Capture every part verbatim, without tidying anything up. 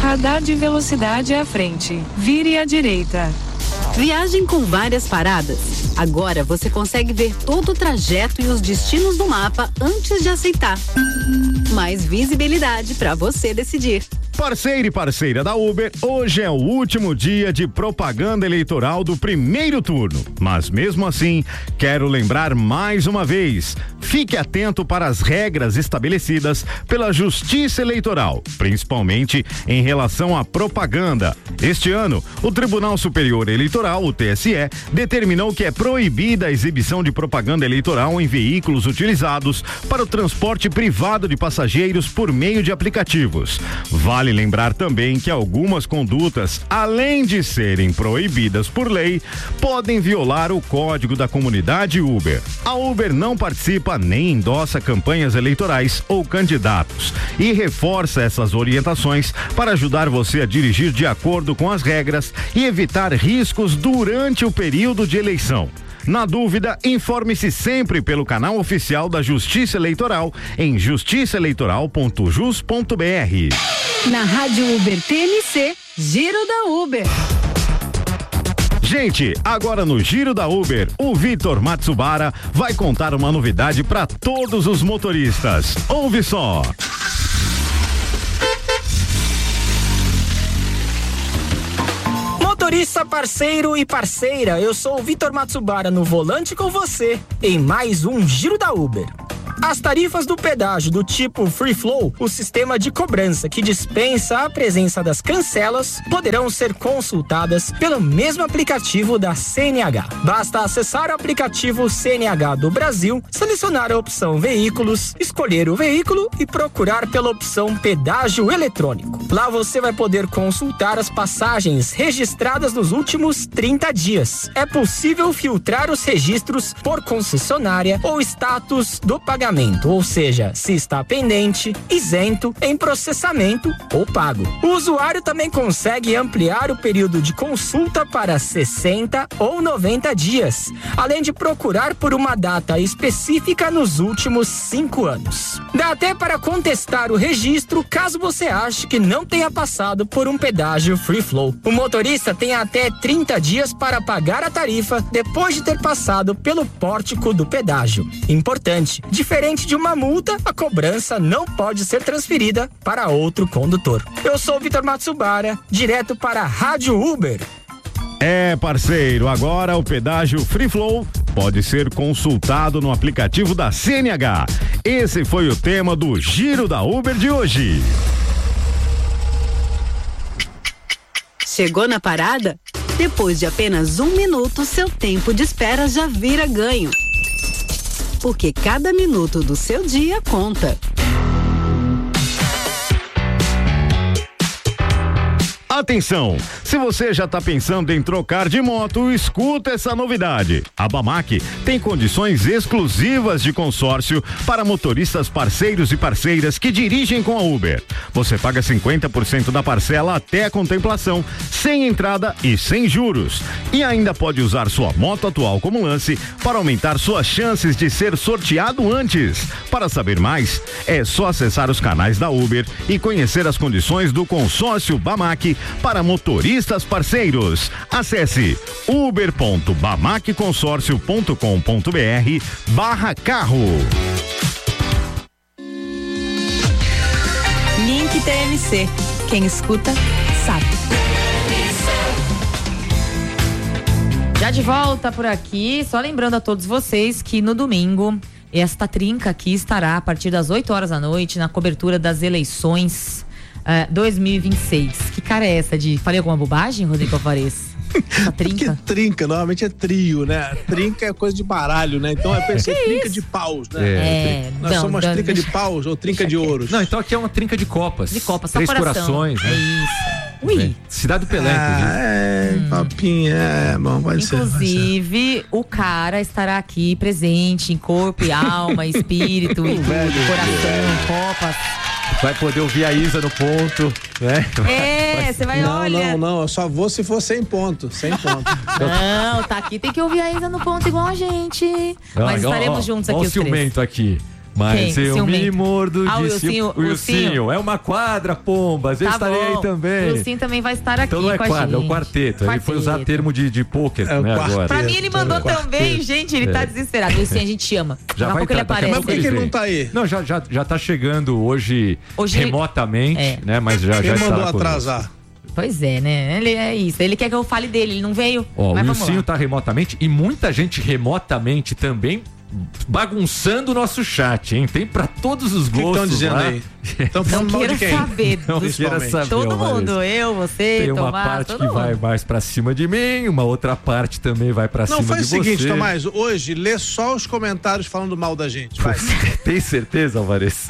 Radar de velocidade à frente. Vire à direita. Viagem com várias paradas. Agora você consegue ver todo o trajeto e os destinos do mapa antes de aceitar. Mais visibilidade para você decidir. Parceiro e parceira da Uber, hoje é o último dia de propaganda eleitoral do primeiro turno. Mas mesmo assim, quero lembrar mais uma vez, fique atento para as regras estabelecidas pela Justiça Eleitoral, principalmente em relação à propaganda. Este ano, o Tribunal Superior Eleitoral, o T S E, determinou que é proibida a exibição de propaganda eleitoral em veículos utilizados para o transporte privado de passageiros por meio de aplicativos. Vale Vale lembrar também que algumas condutas, além de serem proibidas por lei, podem violar o código da comunidade Uber. A Uber não participa nem endossa campanhas eleitorais ou candidatos e reforça essas orientações para ajudar você a dirigir de acordo com as regras e evitar riscos durante o período de eleição. Na dúvida, informe-se sempre pelo canal oficial da Justiça Eleitoral em justiça eleitoral ponto jus ponto br. Na Rádio Uber T M C, Giro da Uber. Gente, agora no Giro da Uber, o Vitor Matsubara vai contar uma novidade para todos os motoristas. Ouve só. Motorista, parceiro e parceira, eu sou o Vitor Matsubara no volante com você em mais um Giro da Uber. As tarifas do pedágio do tipo Free Flow, o sistema de cobrança que dispensa a presença das cancelas, poderão ser consultadas pelo mesmo aplicativo da C N H. Basta acessar o aplicativo C N H do Brasil, selecionar a opção Veículos, escolher o veículo e procurar pela opção Pedágio Eletrônico. Lá você vai poder consultar as passagens registradas nos últimos trinta dias. É possível filtrar os registros por concessionária ou status do pagamento. Ou seja, se está pendente, isento, em processamento ou pago. O usuário também consegue ampliar o período de consulta para sessenta ou noventa dias, além de procurar por uma data específica nos últimos cinco anos. Dá até para contestar o registro caso você ache que não tenha passado por um pedágio Free Flow. O motorista tem até trinta dias para pagar a tarifa depois de ter passado pelo pórtico do pedágio. Importante, diferente de uma multa, a cobrança não pode ser transferida para outro condutor. Eu sou o Vitor Matsubara, direto para a Rádio Uber. É, parceiro, agora o pedágio Free Flow pode ser consultado no aplicativo da C N H. Esse foi o tema do Giro da Uber de hoje. Chegou na parada? Depois de apenas um minuto, seu tempo de espera já vira ganho. Porque cada minuto do seu dia conta. Atenção! Se você já está pensando em trocar de moto, escuta essa novidade. A Bamac tem condições exclusivas de consórcio para motoristas parceiros e parceiras que dirigem com a Uber. Você paga cinquenta por cento da parcela até a contemplação, sem entrada e sem juros. E ainda pode usar sua moto atual como lance para aumentar suas chances de ser sorteado antes. Para saber mais, é só acessar os canais da Uber e conhecer as condições do consórcio Bamac para motoristas parceiros. Acesse uber ponto bamac consórcio ponto com ponto br barra carro. Link T M C. Quem escuta, sabe. Já de volta por aqui, só lembrando a todos vocês que no domingo esta trinca aqui estará a partir das oito horas da noite na cobertura das eleições Uh, dois mil e vinte e seis. Que cara é essa de... Falei alguma bobagem, Rodrigo Alvarez? Essa trinca? Porque trinca, normalmente é trio, né? Trinca é coisa de baralho, né? Então é pensei trinca de paus, né? É. Nós não, somos não, trinca deixa, de paus ou trinca de ouros. Não, então aqui é uma trinca de copas. De copas, só Três coração. corações, né? É isso. Ui. Cidade do Pelé, ah, é, hum. papinha, é, bom, pode Inclusive, ser, ser. o cara estará aqui presente em corpo e alma, espírito e tudo, coração, copas. Vai poder ouvir a Isa no ponto, né? É, você vai, não, olha... Não, não, eu só vou se for sem ponto, sem ponto. Não, tá aqui, tem que ouvir a Isa no ponto igual a gente. Mas ó, estaremos ó, juntos ó aqui o os três. ciumento aqui. Mas Quem? eu Ciumento. me mordo Ah, o de Ilcinho, ciúme. O Ilcinho. Ilcinho. É uma quadra, pombas. Eu Tá estarei bom. aí também. O Ilcinho também vai estar aqui Então não é com a quadra, é o gente. quarteto. Ele foi usar Quarteto. termo de, de pôquer, É o né, quarteto. agora. Pra mim ele mandou também, gente, ele tá desesperado. Ilcinho, a gente ama. Já Daqui a vai pouco ele tá, daqui a aparece. Mas por que que ele vem. não tá aí? Não, já, já, já tá chegando hoje, Hoje- remotamente, É. né? Mas já, Quem já mandou está atrasar? Pois é, né? Ele é isso. Ele quer que eu fale dele, ele não veio. Ó, Mas o vamos Ilcinho lá. tá remotamente e muita gente remotamente também bagunçando o nosso chat, hein? Tem pra todos os O que gostos estão dizendo lá. aí? Estão Não falando mal de queira quem? saber. Não queira Principalmente. saber, Todo ó, mundo, Vanessa. eu, você, Tem uma Tomás, parte todo que mundo. vai mais pra cima de mim, uma outra parte também vai pra Não, cima faz de o seguinte, você. Tomás, hoje lê só os comentários falando mal da gente. Vai. Tem certeza, Alvarez?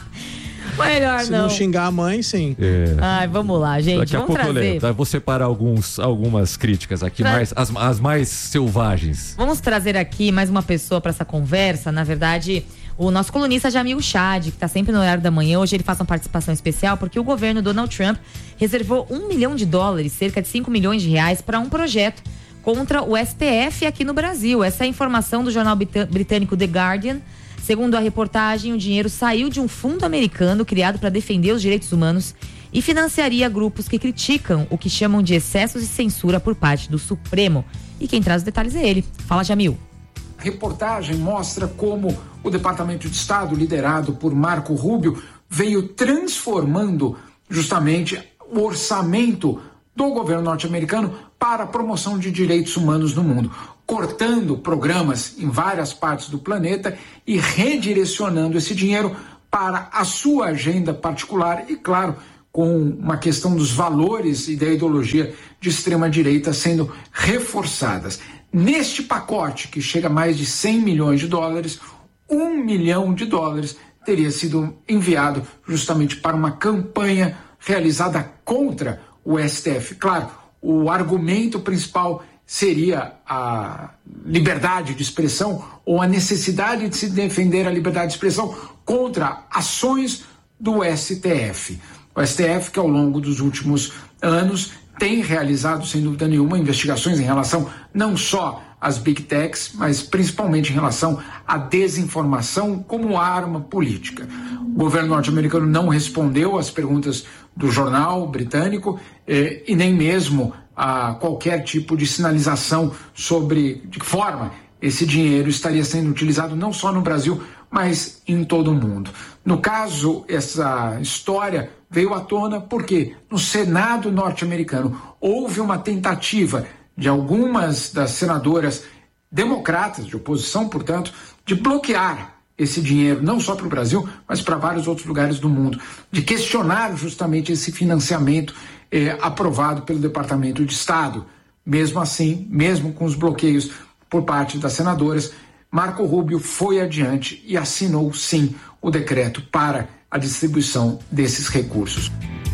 Melhor Se não. não xingar a mãe, sim. É. Ai, vamos lá, gente. Daqui a vamos pouco eu trazer. leio. Tá? Vou separar alguns, algumas críticas aqui, Tra- mais, as, as mais selvagens. Vamos trazer aqui mais uma pessoa para essa conversa. Na verdade, o nosso colunista Jamil Chad, que está sempre no horário da manhã. Hoje ele faz uma participação especial porque o governo Donald Trump reservou um milhão de dólares, cerca de cinco milhões de reais, para um projeto contra o S T F aqui no Brasil. Essa é a informação do jornal britâ- britânico The Guardian. Segundo a reportagem, o dinheiro saiu de um fundo americano criado para defender os direitos humanos e financiaria grupos que criticam o que chamam de excessos e censura por parte do Supremo. E quem traz os detalhes é ele. Fala, Jamil. A reportagem mostra como o Departamento de Estado, liderado por Marco Rubio, veio transformando justamente o orçamento do governo norte-americano para a promoção de direitos humanos no mundo, cortando programas em várias partes do planeta e redirecionando esse dinheiro para a sua agenda particular e, claro, com uma questão dos valores e da ideologia de extrema-direita sendo reforçadas. Neste pacote, que chega a mais de cem milhões de dólares, um milhão de dólares teria sido enviado justamente para uma campanha realizada contra o S T F. Claro, o argumento principal seria a liberdade de expressão ou a necessidade de se defender a liberdade de expressão contra ações do S T F. O S T F, que ao longo dos últimos anos tem realizado, sem dúvida nenhuma, investigações em relação não só às Big Techs, mas principalmente em relação à desinformação como arma política. O governo norte-americano não respondeu às perguntas do jornal britânico eh, e nem mesmo a qualquer tipo de sinalização sobre de que forma esse dinheiro estaria sendo utilizado não só no Brasil, mas em todo o mundo. No caso, essa história veio à tona porque no Senado norte-americano houve uma tentativa de algumas das senadoras democratas, de oposição, portanto, de bloquear esse dinheiro, não só para o Brasil, mas para vários outros lugares do mundo, de questionar justamente esse financiamento eh, aprovado pelo Departamento de Estado. Mesmo assim, mesmo com os bloqueios por parte das senadoras, Marco Rubio foi adiante e assinou, sim, o decreto para a distribuição desses recursos.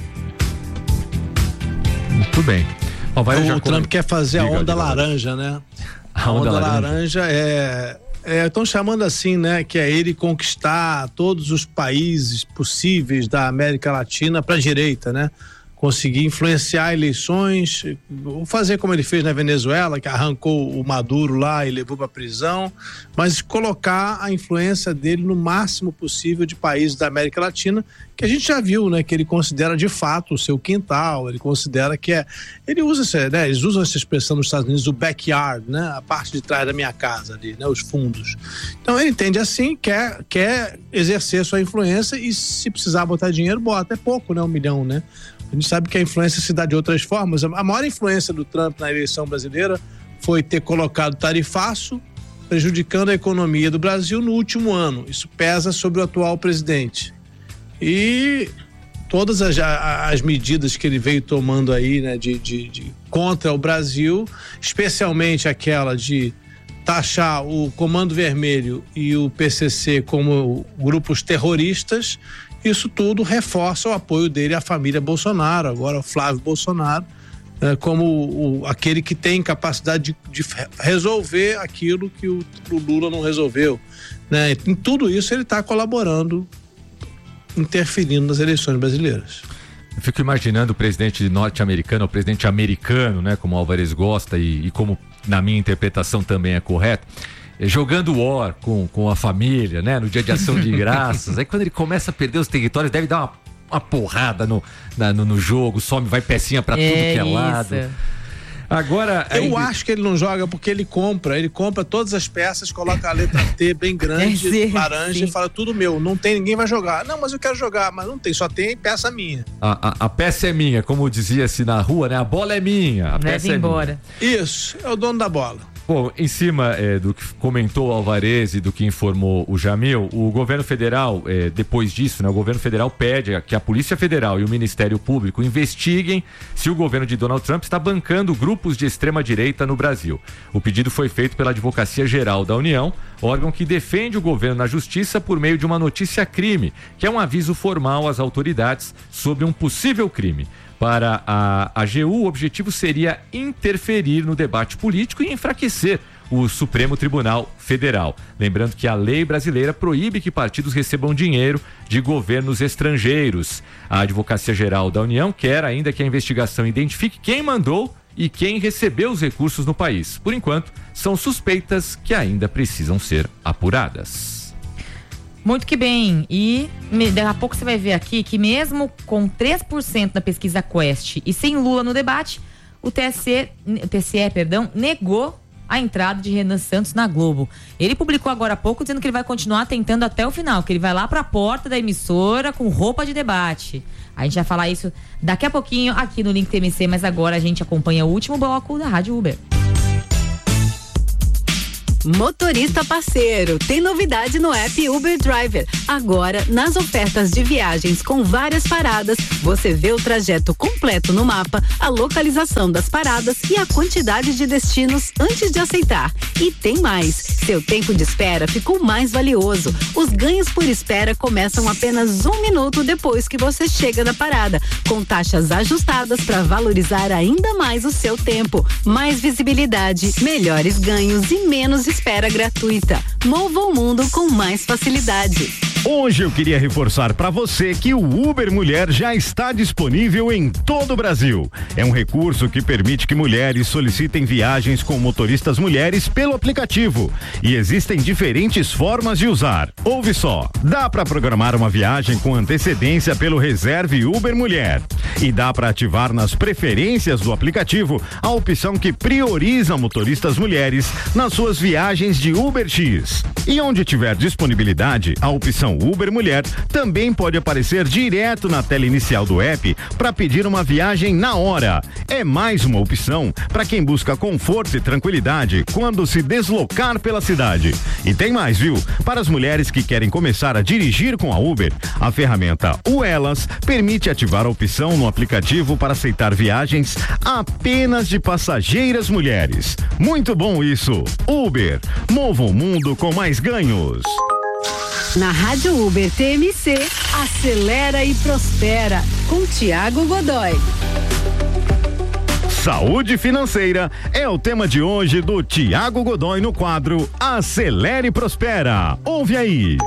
Muito bem. Ó, vai já O Trump come- quer fazer a Diga, onda diga, laranja, né? A onda laranja é... Estão chamando assim, né? Que é ele conquistar todos os países possíveis da América Latina para a direita, né? Conseguir influenciar eleições, fazer como ele fez na Venezuela, que arrancou o Maduro lá e levou para prisão, mas colocar a influência dele no máximo possível de países da América Latina, que a gente já viu, né? Que ele considera de fato o seu quintal, ele considera que é... Ele usa, essa, né? Eles usam essa expressão nos Estados Unidos, o backyard, né? A parte de trás da minha casa ali, né? Os fundos. Então ele entende assim, quer, quer exercer sua influência e se precisar botar dinheiro, bota. É pouco, né? Um milhão, né? A gente sabe que a influência se dá de outras formas. A maior influência do Trump na eleição brasileira foi ter colocado tarifaço, prejudicando a economia do Brasil no último ano. Isso pesa sobre o atual presidente. E todas as, as medidas que ele veio tomando aí, né, de, de, de contra o Brasil, especialmente aquela de taxar o Comando Vermelho e o P C C como grupos terroristas, isso tudo reforça o apoio dele à família Bolsonaro, agora o Flávio Bolsonaro, né, como o, aquele que tem capacidade de, de resolver aquilo que o, o Lula não resolveu. Né? Em tudo isso ele está colaborando, interferindo nas eleições brasileiras. Eu fico imaginando o presidente norte-americano, o presidente americano, né, como o Alvarez gosta e, e como na minha interpretação também é correto, jogando War com, com a família, né? No dia de ação de graças. Aí quando ele começa a perder os territórios, deve dar uma, uma porrada no, na, no, no jogo, some, vai pecinha pra tudo É que é isso. lado. Agora, Eu aí- acho que ele não joga porque ele compra. Ele compra todas as peças, coloca a letra T bem grande, É, sim, laranja, sim. e fala tudo meu. Não tem, ninguém vai jogar. Não, mas eu quero jogar. Mas não tem, só tem peça minha. a, a, a peça é minha, como dizia-se na rua, né? A bola é minha, a peça Leva é embora. Isso, é o dono da bola. Bom, em cima eh, do que comentou o Alvarez e do que informou o Jamil, o governo federal, eh, depois disso, né, o governo federal pede que a Polícia Federal e o Ministério Público investiguem se o governo de Donald Trump está bancando grupos de extrema-direita no Brasil. O pedido foi feito pela Advocacia Geral da União, órgão que defende o governo na justiça por meio de uma notícia-crime, que é um aviso formal às autoridades sobre um possível crime. Para a A G U, o objetivo seria interferir no debate político e enfraquecer o Supremo Tribunal Federal. Lembrando que a lei brasileira proíbe que partidos recebam dinheiro de governos estrangeiros. A Advocacia Geral da União quer ainda que a investigação identifique quem mandou e quem recebeu os recursos no país. Por enquanto, são suspeitas que ainda precisam ser apuradas. Muito que bem. E me- daqui a pouco você vai ver aqui que mesmo com três por cento da pesquisa Quest e sem Lula no debate, o T S E, o T S E, perdão, negou a entrada de Renan Santos na Globo. Ele publicou agora há pouco dizendo que ele vai continuar tentando até o final, que ele vai lá para a porta da emissora com roupa de debate. A gente vai falar isso daqui a pouquinho aqui no Link T M C, mas agora a gente acompanha o último bloco da Rádio Uber. Motorista parceiro, tem novidade no app Uber Driver. Agora, nas ofertas de viagens com várias paradas, você vê o trajeto completo no mapa, a localização das paradas e a quantidade de destinos antes de aceitar. E tem mais, seu tempo de espera ficou mais valioso. Os ganhos por espera começam apenas um minuto depois que você chega na parada, com taxas ajustadas para valorizar ainda mais o seu tempo. Mais visibilidade, melhores ganhos e menos espera gratuita. Mova o mundo com mais facilidade. Hoje eu queria reforçar para você que o Uber Mulher já está disponível em todo o Brasil. É um recurso que permite que mulheres solicitem viagens com motoristas mulheres pelo aplicativo. E existem diferentes formas de usar. Ouve só, dá para programar uma viagem com antecedência pelo Reserve Uber Mulher. E dá para ativar nas preferências do aplicativo a opção que prioriza motoristas mulheres nas suas viagens de Uber X. E onde tiver disponibilidade, a opção Uber Mulher também pode aparecer direto na tela inicial do app para pedir uma viagem na hora. É mais uma opção para quem busca conforto e tranquilidade quando se deslocar pela cidade. E tem mais, viu? Para as mulheres que querem começar a dirigir com a Uber, a ferramenta U Elas permite ativar a opção no aplicativo para aceitar viagens apenas de passageiras mulheres. Muito bom isso. Uber, mova o mundo com mais ganhos. Na Rádio Uber T M C, acelera e prospera, com Tiago Godoy. Saúde financeira é o tema de hoje do Tiago Godoy no quadro Acelere e Prospera. Ouve aí.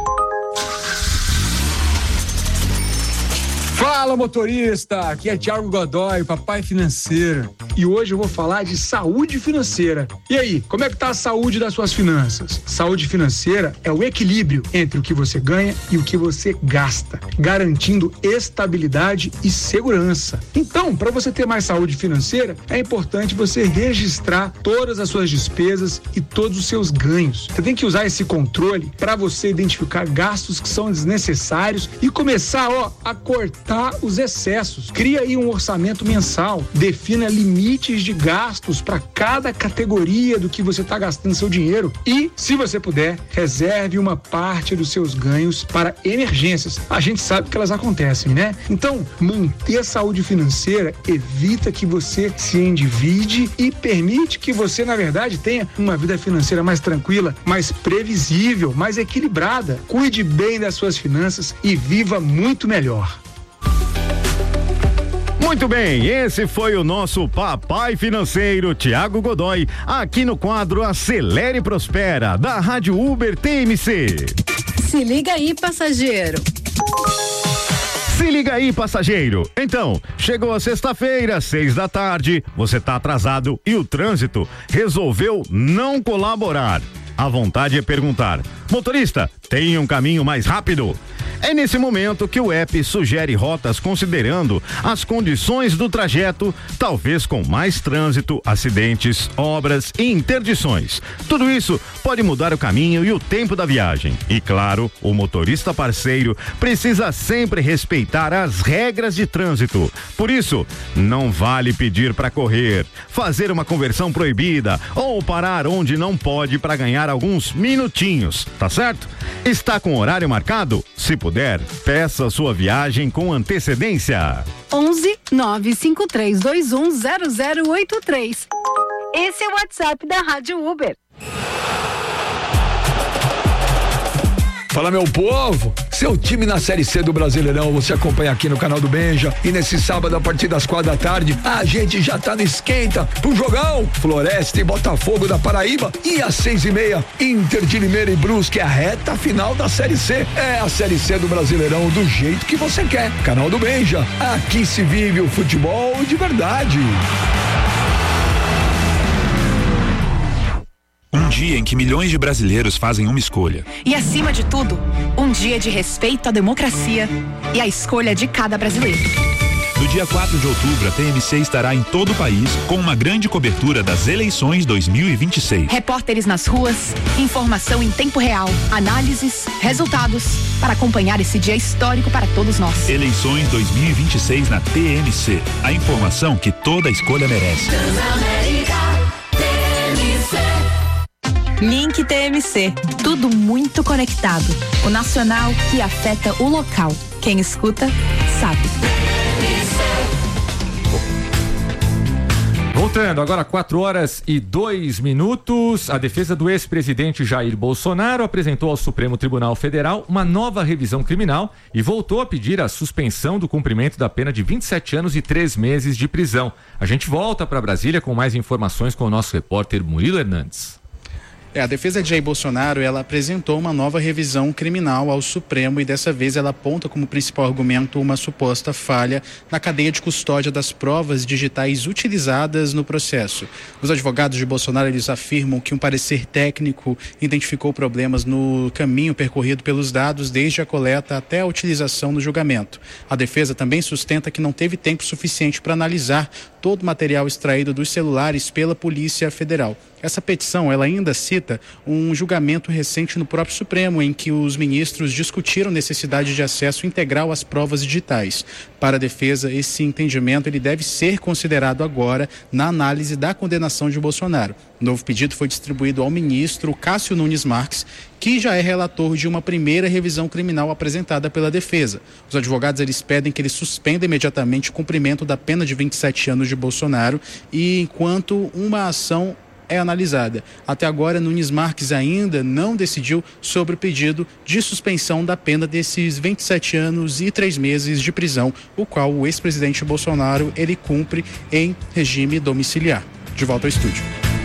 Fala, motorista! Aqui é Tiago Godoy, papai financeiro. E hoje eu vou falar de saúde financeira. E aí, como é que tá a saúde das suas finanças? Saúde financeira é o equilíbrio entre o que você ganha e o que você gasta, garantindo estabilidade e segurança. Então, para você ter mais saúde financeira, é importante você registrar todas as suas despesas e todos os seus ganhos. Você tem que usar esse controle para você identificar gastos que são desnecessários e começar, ó, a cortar os excessos. Cria aí um orçamento mensal, defina limites de gastos para cada categoria do que você está gastando seu dinheiro e, se você puder, reserve uma parte dos seus ganhos para emergências. A gente sabe que elas acontecem, né? Então, manter a saúde financeira evita que você se endivide e permite que você, na verdade, tenha uma vida financeira mais tranquila, mais previsível, mais equilibrada. Cuide bem das suas finanças e viva muito melhor. Muito bem, esse foi o nosso papai financeiro Tiago Godoy, aqui no quadro Acelere e Prospera, da Rádio Uber T M C. Se liga aí, passageiro. Se liga aí, passageiro. Então, chegou a sexta-feira, seis da tarde, você tá atrasado e o trânsito resolveu não colaborar. a vontade é perguntar: motorista, tem um caminho mais rápido? É nesse momento que o app sugere rotas considerando as condições do trajeto, talvez com mais trânsito, acidentes, obras e interdições. Tudo isso pode mudar o caminho e o tempo da viagem. E claro, o motorista parceiro precisa sempre respeitar as regras de trânsito. Por isso, não vale pedir para correr, fazer uma conversão proibida ou parar onde não pode para ganhar alguns minutinhos, tá certo? Está com horário marcado? Se puder, peça sua viagem com antecedência. onze nove cinco três dois um zero zero oito três. Esse é o WhatsApp da Rádio Uber. Fala, meu povo, seu time na Série C do Brasileirão você acompanha aqui no canal do Benja, e nesse sábado a partir das quatro da tarde a gente já tá no esquenta pro jogão Floresta e Botafogo da Paraíba, e às seis e meia Inter de Limeira e Brusque, a reta final da Série C. É a Série C do Brasileirão do jeito que você quer. Canal do Benja, aqui se vive o futebol de verdade. Um dia em que milhões de brasileiros fazem uma escolha. E acima de tudo, um dia de respeito à democracia e à escolha de cada brasileiro. No dia quatro de outubro, a T M C estará em todo o país com uma grande cobertura das eleições dois mil e vinte e seis. Repórteres nas ruas, informação em tempo real, análises, resultados, para acompanhar esse dia histórico para todos nós. Eleições dois mil e vinte e seis na T M C. A informação que toda escolha merece. Link T M C, tudo muito conectado. O nacional que afeta o local. Quem escuta, sabe. Voltando, agora quatro horas e dois minutos, a defesa do ex-presidente Jair Bolsonaro apresentou ao Supremo Tribunal Federal uma nova revisão criminal e voltou a pedir a suspensão do cumprimento da pena de vinte e sete anos e três meses de prisão. A gente volta para Brasília com mais informações com o nosso repórter Murilo Hernandes. É, a defesa de Jair Bolsonaro, ela apresentou uma nova revisão criminal ao Supremo e dessa vez ela aponta como principal argumento uma suposta falha na cadeia de custódia das provas digitais utilizadas no processo. Os advogados de Bolsonaro, eles afirmam que um parecer técnico identificou problemas no caminho percorrido pelos dados desde a coleta até a utilização no julgamento. A defesa também sustenta que não teve tempo suficiente para analisar todo o material extraído dos celulares pela Polícia Federal. Essa petição, ela ainda cita um julgamento recente no próprio Supremo, em que os ministros discutiram necessidade de acesso integral às provas digitais. Para a defesa, esse entendimento ele deve ser considerado agora na análise da condenação de Bolsonaro. O novo pedido foi distribuído ao ministro Cássio Nunes Marques, que já é relator de uma primeira revisão criminal apresentada pela defesa. Os advogados eles pedem que ele suspenda imediatamente o cumprimento da pena de vinte e sete anos de Bolsonaro, e enquanto uma ação é analisada. Até agora, Nunes Marques ainda não decidiu sobre o pedido de suspensão da pena desses vinte e sete anos e três meses de prisão, o qual o ex-presidente Bolsonaro ele cumpre em regime domiciliar. De volta ao estúdio.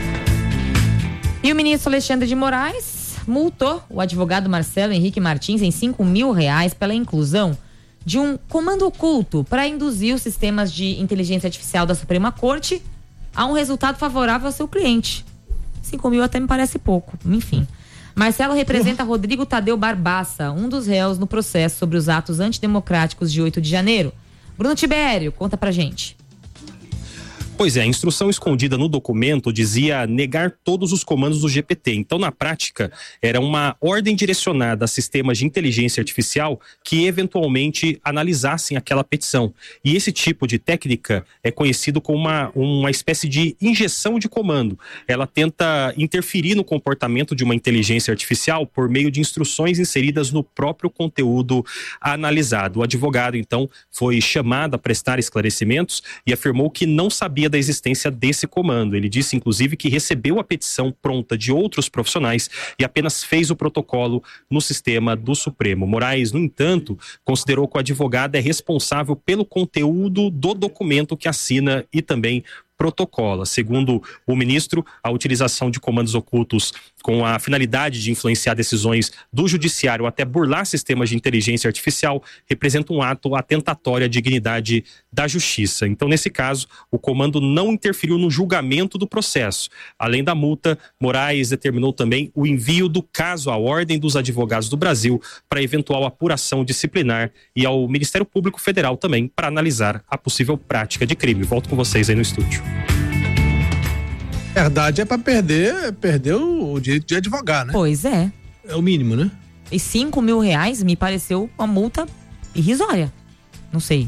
E o ministro Alexandre de Moraes multou o advogado Marcelo Henrique Martins em cinco mil reais pela inclusão de um comando oculto para induzir os sistemas de inteligência artificial da Suprema Corte a um resultado favorável ao seu cliente. cinco mil até me parece pouco, enfim. Marcelo representa Rodrigo Tadeu Barbaça, um dos réus no processo sobre os atos antidemocráticos de oito de janeiro. Bruno Tibério, conta pra gente. Pois é, a instrução escondida no documento dizia negar todos os comandos do G P T. Então, na prática, era uma ordem direcionada a sistemas de inteligência artificial que eventualmente analisassem aquela petição. E esse tipo de técnica é conhecido como uma, uma espécie de injeção de comando. Ela tenta interferir no comportamento de uma inteligência artificial por meio de instruções inseridas no próprio conteúdo analisado. O advogado, então, foi chamado a prestar esclarecimentos e afirmou que não sabia da existência desse comando. Ele disse, inclusive, que recebeu a petição pronta de outros profissionais e apenas fez o protocolo no sistema do Supremo. Moraes, no entanto, considerou que o advogado é responsável pelo conteúdo do documento que assina e também protocola. Segundo o ministro, a utilização de comandos ocultos com a finalidade de influenciar decisões do judiciário ou até burlar sistemas de inteligência artificial representa um ato atentatório à dignidade da justiça. Então, nesse caso, o comando não interferiu no julgamento do processo. Além da multa, Moraes determinou também o envio do caso à Ordem dos Advogados do Brasil para eventual apuração disciplinar e ao Ministério Público Federal também para analisar a possível prática de crime. Volto com vocês aí no estúdio. Verdade é para perder, perder o direito de advogar, né? Pois é. É o mínimo, né? E cinco mil reais me pareceu uma multa irrisória. Não sei.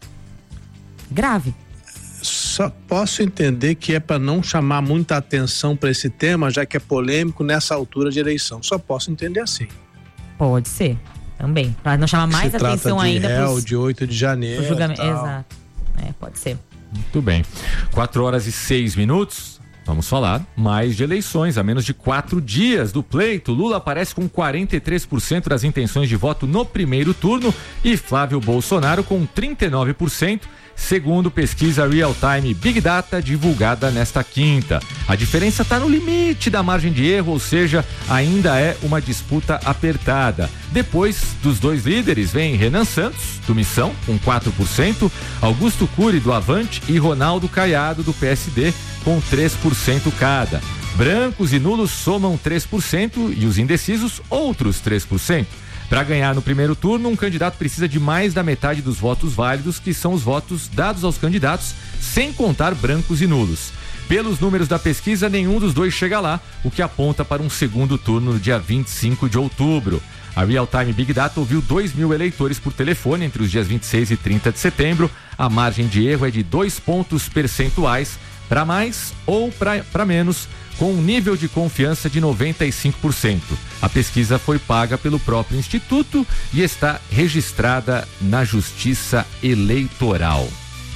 Grave. Só posso entender que é para não chamar muita atenção para esse tema, já que é polêmico nessa altura de eleição. Só posso entender assim. Pode ser, também. Para não chamar mais Se atenção trata de ainda réu, pros, de oito de janeiro. pro julgamento. Exato. É, pode ser. Muito bem. quatro horas e seis minutos. Vamos falar mais de eleições. A menos de quatro dias do pleito, Lula aparece com quarenta e três por cento das intenções de voto no primeiro turno e Flávio Bolsonaro com trinta e nove por cento, segundo pesquisa Real Time Big Data divulgada nesta quinta. A diferença está no limite da margem de erro, ou seja, ainda é uma disputa apertada. Depois dos dois líderes vem Renan Santos, do Missão, com quatro por cento, Augusto Cury, do Avante, e Ronaldo Caiado, do P S D, com três por cento cada. Brancos e nulos somam três por cento e os indecisos outros três por cento. Para ganhar no primeiro turno, um candidato precisa de mais da metade dos votos válidos, que são os votos dados aos candidatos, sem contar brancos e nulos. Pelos números da pesquisa, nenhum dos dois chega lá, o que aponta para um segundo turno no dia vinte e cinco de outubro. A Real Time Big Data ouviu dois mil eleitores por telefone entre os dias vinte e seis e trinta de setembro. A margem de erro é de dois pontos percentuais, para mais ou para menos, com um nível de confiança de noventa e cinco por cento. A pesquisa foi paga pelo próprio Instituto e está registrada na Justiça Eleitoral.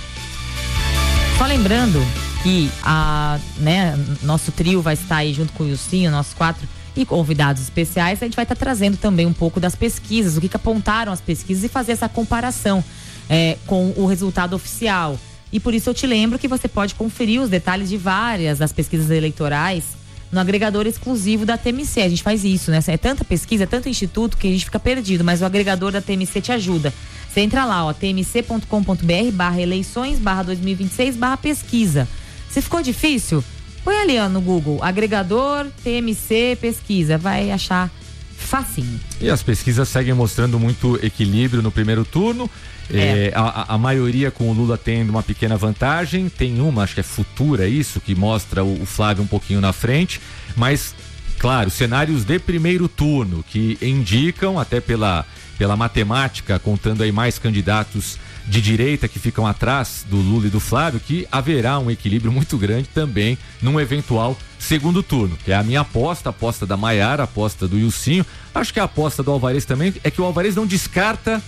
Só lembrando que a, né, nosso trio vai estar aí junto com o Ilcinho, nós quatro, e convidados especiais. A gente vai estar trazendo também um pouco das pesquisas, o que, que apontaram as pesquisas, e fazer essa comparação é, com o resultado oficial. E por isso eu te lembro que você pode conferir os detalhes de várias das pesquisas eleitorais no agregador exclusivo da T M C. A gente faz isso, né? É tanta pesquisa, é tanto instituto que a gente fica perdido, mas o agregador da T M C te ajuda. Você entra lá, ó, tmc.com.br barra eleições, barra dois mil e vinte e seis, barra pesquisa. Se ficou difícil, põe ali, ó, no Google, agregador, T M C, pesquisa, vai achar facinho. E as pesquisas seguem mostrando muito equilíbrio no primeiro turno. É. É, a, a maioria com o Lula tendo uma pequena vantagem. Tem uma, acho que é Futura, isso, que mostra o, o Flávio um pouquinho na frente. Mas, claro, cenários de primeiro turno que indicam, até pela, pela matemática, contando aí mais candidatos de direita que ficam atrás do Lula e do Flávio, que haverá um equilíbrio muito grande também num eventual segundo turno, que é a minha aposta, a aposta da Maiara, a aposta do Ilcinho. Acho que a aposta do Alvarez também é que o Alvarez não descarta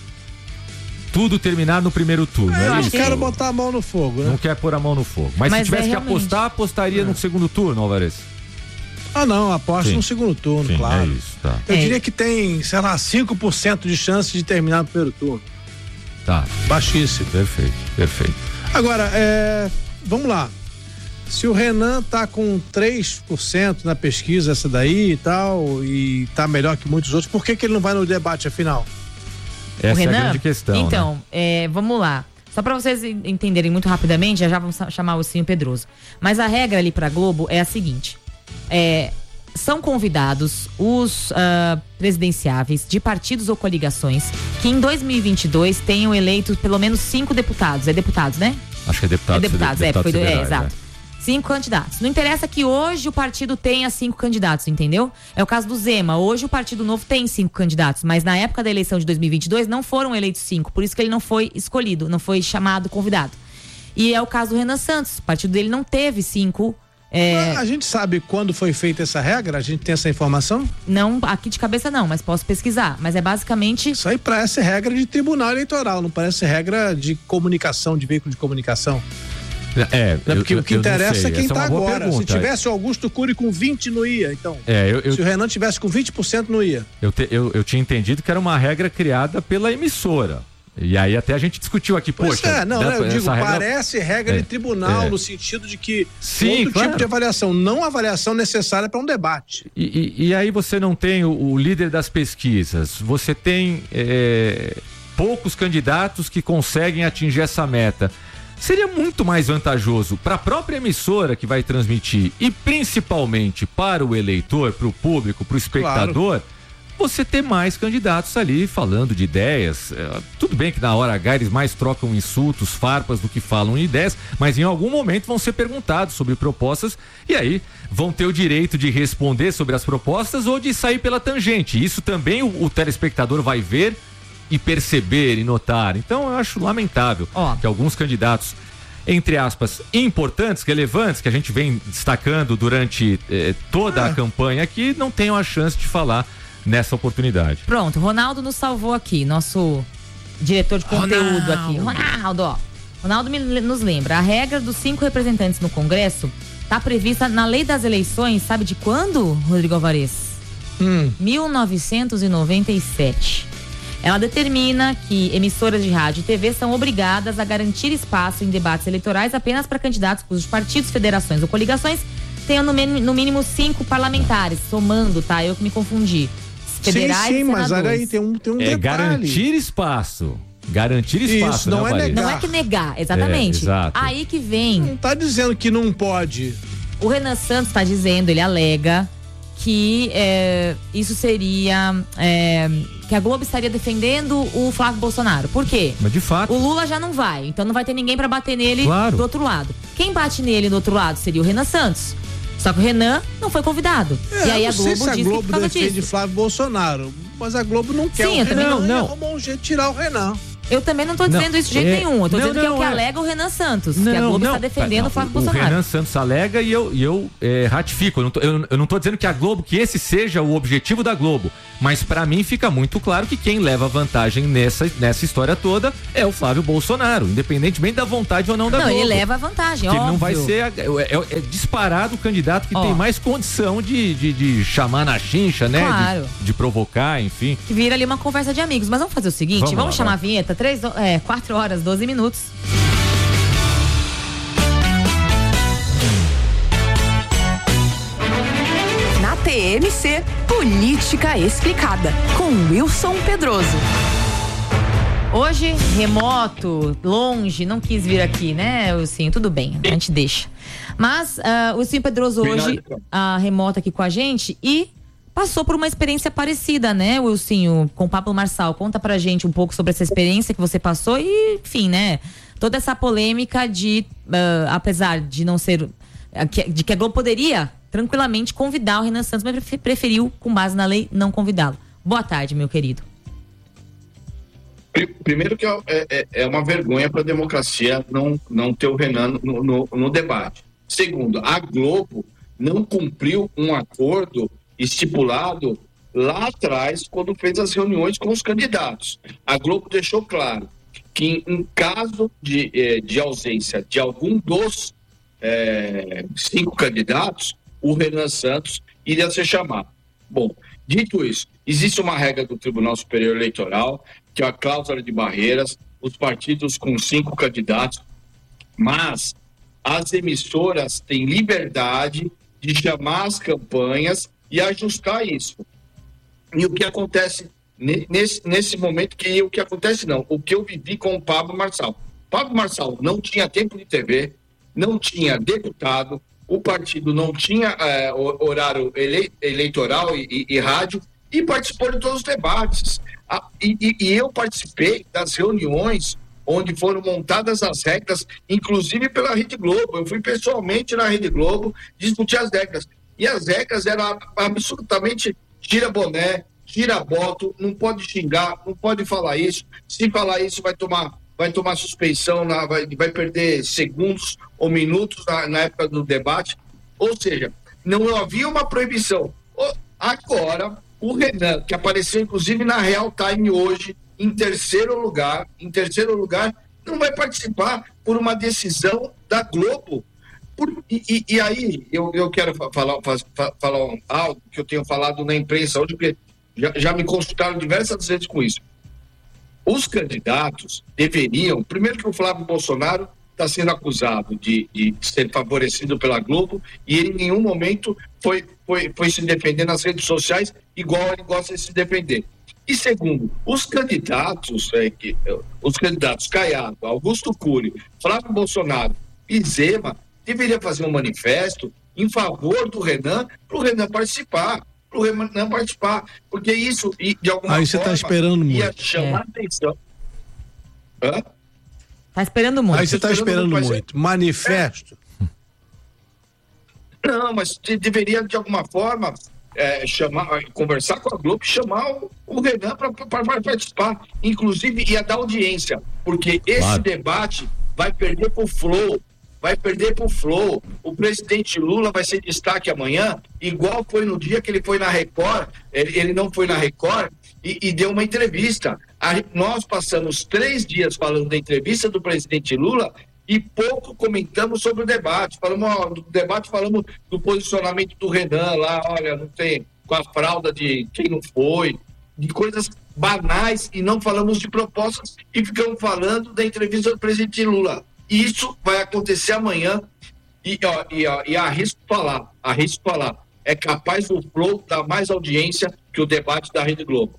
tudo terminar no primeiro turno. É, é eu isso. quero botar a mão no fogo, né? Não quer pôr a mão no fogo. Mas, Mas se tivesse é que realmente. apostar, apostaria é. no segundo turno, Alvarez. Ah, não, aposto Sim. no segundo turno, Sim, claro. É isso, tá. Eu É. diria que tem, sei lá, cinco por cento de chance de terminar no primeiro turno. Tá. Baixíssimo. Perfeito, perfeito. Agora, é, vamos lá. Se o Renan tá com três por cento na pesquisa essa daí e tal, e tá melhor que muitos outros, por que que ele não vai no debate afinal? Essa O Renan, é a grande questão. Então, né? é, vamos lá. Só para vocês entenderem muito rapidamente, já já vamos chamar o Ilcinho Pedroso. Mas a regra ali pra Globo é a seguinte: é, são convidados os uh, presidenciáveis de partidos ou coligações que em dois mil e vinte e dois tenham eleito pelo menos cinco deputados. É deputados, né? Acho que é deputado. É deputados, é, deputado foi do, é, federais, exato. é. Cinco candidatos. Não interessa que hoje o partido tenha cinco candidatos, entendeu? É o caso do Zema. Hoje o Partido Novo tem cinco candidatos, mas na época da eleição de dois mil e vinte e dois não foram eleitos cinco, por isso que ele não foi escolhido, não foi chamado convidado. E é o caso do Renan Santos. O partido dele não teve cinco. É... A gente sabe quando foi feita essa regra? A gente tem essa informação? Não, aqui de cabeça não, mas posso pesquisar. Mas é basicamente... Isso aí parece regra de tribunal eleitoral, não parece regra de comunicação, de veículo de comunicação. É, é porque eu, o que eu interessa é quem Essa tá é uma boa agora. pergunta. Se tivesse o Augusto Cury com vinte, não ia, então. É, eu, eu, Se o Renan tivesse com vinte por cento, não ia. Eu, te, eu, eu tinha entendido que era uma regra criada pela emissora. E aí até a gente discutiu aqui, pois poxa... É, não, dá, né, eu digo, regra... parece regra é, de tribunal, é. no sentido de que Sim, outro claro. tipo de avaliação, não avaliação necessária para um debate. E, e, e aí você não tem o, o líder das pesquisas, você tem é, poucos candidatos que conseguem atingir essa meta. Seria muito mais vantajoso para a própria emissora que vai transmitir e principalmente para o eleitor, para o público, para o espectador, claro, você ter mais candidatos ali falando de ideias. É, tudo bem que na hora H eles mais trocam insultos, farpas do que falam em ideias, mas em algum momento vão ser perguntados sobre propostas e aí vão ter o direito de responder sobre as propostas ou de sair pela tangente. Isso também o, o telespectador vai ver e perceber e notar. Então eu acho lamentável oh. que alguns candidatos, entre aspas, importantes, relevantes, que a gente vem destacando durante eh, toda é. a campanha aqui, não tenham a chance de falar nessa oportunidade. Pronto, Ronaldo nos salvou aqui, nosso diretor de conteúdo Ronaldo. aqui. Ronaldo, ó. Ronaldo me, nos lembra, a regra dos cinco representantes no Congresso está prevista na lei das eleições, sabe de quando, Rodrigo Alvarez? Hum. mil novecentos e noventa e sete. Ela determina que emissoras de rádio e T V são obrigadas a garantir espaço em debates eleitorais apenas para candidatos cujos partidos, federações ou coligações tenham no mínimo, no mínimo cinco parlamentares, somando, tá? Eu que me confundi. Federais sim, sim, e mas olha aí, tem um, tem um é detalhe. garantir espaço. Garantir espaço, Isso, não né, é Valéria? negar. Não é que negar, exatamente. É, exato. Aí que vem. Não tá dizendo que não pode. O Renan Santos está dizendo, ele alega que é, isso seria é, que a Globo estaria defendendo o Flávio Bolsonaro. Por quê? Mas de fato. O Lula já não vai, então não vai ter ninguém para bater nele claro. do outro lado. Quem bate nele do outro lado seria o Renan Santos. Só que o Renan não foi convidado. É, e aí a não sei Globo se a disse Globo que defende disso. Flávio Bolsonaro, mas a Globo não quer Sim, o eu também Renan, não, não. arrumou um jeito de tirar o Renan. Eu também não tô dizendo não, isso de jeito é, nenhum. Eu tô não, dizendo não, que é o que é. alega o Renan Santos. Não, que a Globo não. está defendendo não, o Flávio o Bolsonaro. O Renan Santos alega e eu, e eu é, ratifico. Eu não, tô, eu, eu não tô dizendo que a Globo, que esse seja o objetivo da Globo. Mas pra mim fica muito claro que quem leva vantagem nessa, nessa história toda é o Flávio Bolsonaro, independentemente da vontade ou não da não, Globo. Não, ele leva a vantagem, que óbvio. Ele não vai ser, é, é, é disparado o candidato que Ó. tem mais condição de, de, de chamar na chincha, né? Claro. De, de provocar, enfim. Que vira ali uma conversa de amigos. Mas vamos fazer o seguinte, vamos, vamos lá, chamar vai. a vinheta, três, é, quatro horas, doze minutos. T M C Política Explicada, com Wilson Pedroso. Hoje, remoto, longe, não quis vir aqui, né, Wilson? Tudo bem, a gente deixa. Mas uh, o Wilson Pedroso hoje, uh, remoto aqui com a gente e passou por uma experiência parecida, né, Wilson, com o Pablo Marçal. Conta pra gente um pouco sobre essa experiência que você passou e, enfim, né, toda essa polêmica de, uh, apesar de não ser, uh, que, de que a Globo poderia tranquilamente convidar o Renan Santos, mas preferiu, com base na lei, não convidá-lo. Boa tarde, meu querido. Primeiro que é, é, é uma vergonha para a democracia não, não ter o Renan no, no, no debate. Segundo, a Globo não cumpriu um acordo estipulado lá atrás, quando fez as reuniões com os candidatos. A Globo deixou claro que em caso de, de ausência de algum dos é, cinco candidatos, o Renan Santos iria ser chamado. Bom, dito isso, existe uma regra do Tribunal Superior Eleitoral, que é a cláusula de barreiras, os partidos com cinco candidatos, mas as emissoras têm liberdade de chamar as campanhas e ajustar isso. E o que acontece nesse, nesse momento, que o que acontece não, o que eu vivi com o Pablo Marçal. Pablo Marçal não tinha tempo de T V, não tinha deputado, o partido não tinha é, horário ele, eleitoral e, e, e rádio, e participou de todos os debates. Ah, e, e, e eu participei das reuniões onde foram montadas as regras, inclusive pela Rede Globo. Eu fui pessoalmente na Rede Globo discutir as regras. E as regras eram absolutamente tira boné, tira boto, não pode xingar, não pode falar isso. Se falar isso, vai tomar... vai tomar suspeição, na, vai, vai perder segundos ou minutos na, na época do debate. Ou seja, não havia uma proibição. Agora, o Renan, que apareceu inclusive na Real Time hoje, em terceiro lugar, em terceiro lugar, não vai participar por uma decisão da Globo. Por, e, e, e aí, eu, eu quero falar, falar algo que eu tenho falado na imprensa hoje, porque já, já me consultaram diversas vezes com isso. os candidatos deveriam, primeiro que o Flávio Bolsonaro está sendo acusado de, de ser favorecido pela Globo e ele em nenhum momento foi, foi, foi se defender nas redes sociais igual ele gosta de se defender. E segundo, os candidatos, é, que, os candidatos Caiado, Augusto Cury, Flávio Bolsonaro e Zema deveriam fazer um manifesto em favor do Renan, para o Renan participar, para o Renan participar, porque isso, de alguma Aí forma, você está esperando ia muito. chamar É. atenção. Hã? Tá esperando muito. Aí você está esperando muito, mas é- muito. Manifesto. Não, mas de- deveria, de alguma forma, é, chamar, conversar com a Globo e chamar o, o Renan para participar. Inclusive, ia dar audiência, porque esse Claro. debate vai perder pro Flow. Vai perder pro Flow. O presidente Lula vai ser destaque amanhã, igual foi no dia que ele foi na Record. Ele, ele não foi na Record e, e deu uma entrevista. A- nós passamos três dias falando da entrevista do presidente Lula e pouco comentamos sobre o debate. Falamos ó, do debate, falamos do posicionamento do Renan lá, olha, não tem, com a fralda de quem não foi, de coisas banais, e não falamos de propostas e ficamos falando da entrevista do presidente Lula. Isso vai acontecer amanhã e, ó, e, ó, e arrisco falar, arrisco falar, é capaz do Flow dar mais audiência que o debate da Rede Globo.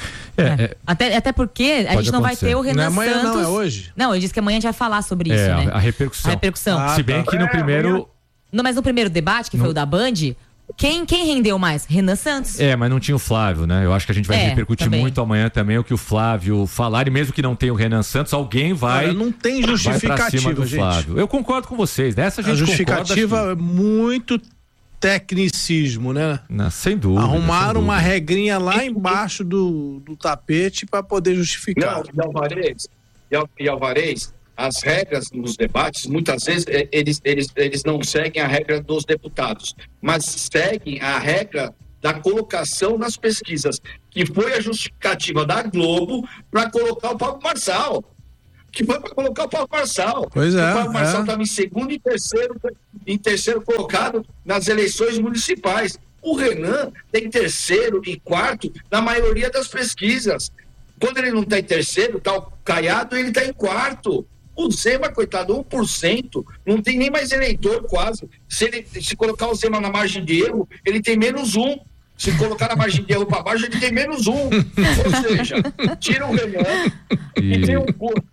É, Até, até porque a Pode gente não vai acontecer. ter o Renan Não é amanhã, Santos. não, é hoje. Não, ele disse que amanhã a gente vai falar sobre isso, É, né? a, a repercussão. A repercussão. Ah, Se bem tá. que no É, primeiro. amanhã- Não, mas no primeiro debate, que foi o da Band, quem, quem rendeu mais? Renan Santos. É, mas não tinha o Flávio, né? Eu acho que a gente vai É, repercutir também. muito amanhã também o que o Flávio falar, e mesmo que não tenha o Renan Santos, alguém vai. Olha, não tem vai pra justificativa, cima do gente. Flávio. Eu concordo com vocês. Dessa a A gente justificativa concorda. é muito tecnicismo, né? Acho que- Não, sem dúvida. Arrumaram sem uma dúvida. regrinha lá embaixo do, do tapete para poder justificar. Não, e Alvarez, e Al- e Alvarez, as regras nos debates, muitas vezes, eh, eles, eles, eles não seguem a regra dos deputados, mas seguem a regra da colocação nas pesquisas, que foi a justificativa da Globo para colocar o Pablo Marçal. Que foi para colocar o Pablo Marçal. Pois é, O Pablo Marçal é. estava em segundo e terceiro, em terceiro colocado nas eleições municipais. O Renan tem terceiro e quarto na maioria das pesquisas. Quando ele não está em terceiro, está o Caiado, ele está em quarto. O Zema, coitado, um por cento, não tem nem mais eleitor quase. Se, ele, se colocar o Zema na margem de erro, ele tem menos um. Se colocar na margem de erro para baixo, ele tem menos um. Ou seja, tira o Renan e, E- tem um curso.